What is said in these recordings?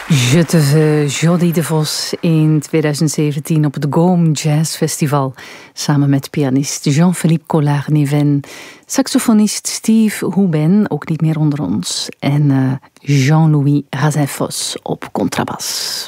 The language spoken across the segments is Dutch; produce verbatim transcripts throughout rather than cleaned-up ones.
Je te veux, Jody de Vos in twintig zeventien op het Gaume Jazz Festival. Samen met pianist Jean-Philippe Collard-Niven, saxofonist Steve Hoeben, ook niet meer onder ons, en uh, Jean-Louis Razinfos op contrabas.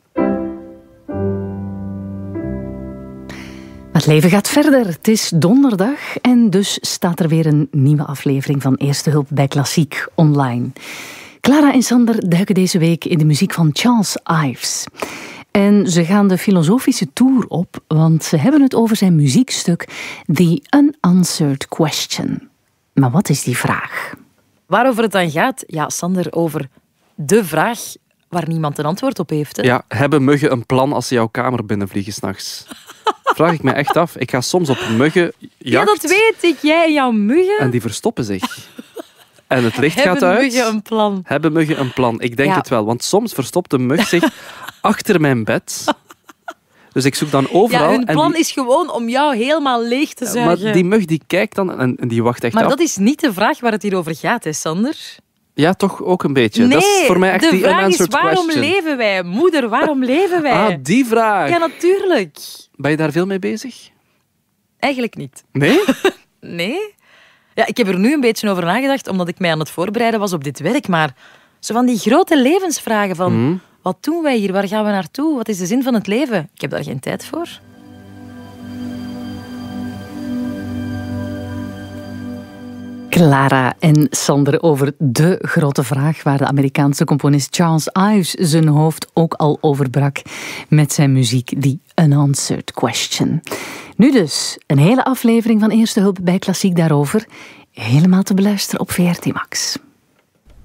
Het leven gaat verder. Het is donderdag en dus staat er weer een nieuwe aflevering van Eerste Hulp bij Klassiek online. Clara en Sander duiken deze week in de muziek van Charles Ives. En ze gaan de filosofische tour op, want ze hebben het over zijn muziekstuk The Unanswered Question. Maar wat is die vraag? Waarover het dan gaat? Ja, Sander, over de vraag waar niemand een antwoord op heeft. Hè? Ja, hebben muggen een plan als ze jouw kamer binnenvliegen 's nachts? Vraag ik me echt af. Ik ga soms op muggenjacht. Ja, dat weet ik. Jij en jouw muggen. En die verstoppen zich. En het licht Hebben gaat uit. Hebben muggen een plan? Hebben muggen een plan? Ik denk ja. het wel. Want soms verstopt de mug zich achter mijn bed. Dus ik zoek dan overal. Ja, hun plan en die... is gewoon om jou helemaal leeg te zuigen. Maar die mug die kijkt dan en, en die wacht echt maar af. Maar dat is niet de vraag waar het hier over gaat, hè, Sander? Ja, toch ook een beetje. Nee, dat is voor mij echt de die vraag is waarom question. leven wij? Moeder, waarom leven wij? Ah, die vraag. Ja, natuurlijk. Ben je daar veel mee bezig? Eigenlijk niet. Nee? Nee? Ja, ik heb er nu een beetje over nagedacht, omdat ik mij aan het voorbereiden was op dit werk. Maar zo van die grote levensvragen van... Mm. Wat doen wij hier? Waar gaan we naartoe? Wat is de zin van het leven? Ik heb daar geen tijd voor. Clara en Sander over de grote vraag waar de Amerikaanse componist Charles Ives zijn hoofd ook al over brak met zijn muziek The Unanswered Question. Nu dus, een hele aflevering van Eerste Hulp bij Klassiek daarover, helemaal te beluisteren op V R T Max.